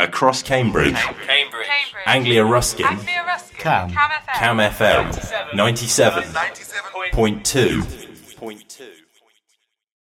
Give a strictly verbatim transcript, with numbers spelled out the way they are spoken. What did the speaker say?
Across Cambridge. Cambridge. Anglia Ruskin. Anglia Ruskin. Cam. Cam F M. Cam F M. ninety-seven point two.